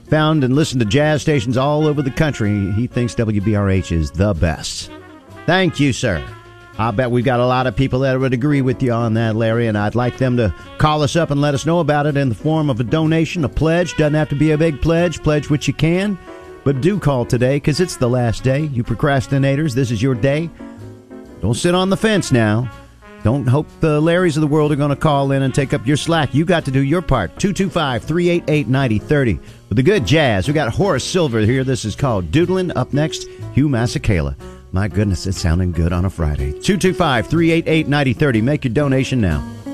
found and listened to jazz stations all over the country. He thinks WBRH is the best. Thank you, sir. I bet we've got a lot of people that would agree with you on that, Larry, and I'd like them to call us up and let us know about it in the form of a donation, a pledge. Doesn't have to be a big pledge. Pledge what you can. But do call today, because it's the last day. You procrastinators, this is your day. Don't sit on the fence now. Don't hope the Larrys of the world are going to call in and take up your slack. You got to do your part. 225-388-9030. With the good jazz, we got Horace Silver here. This is called Doodlin'. Up next, Hugh Masekela. My goodness, it's sounding good on a Friday. 225-388-9030. Make your donation now.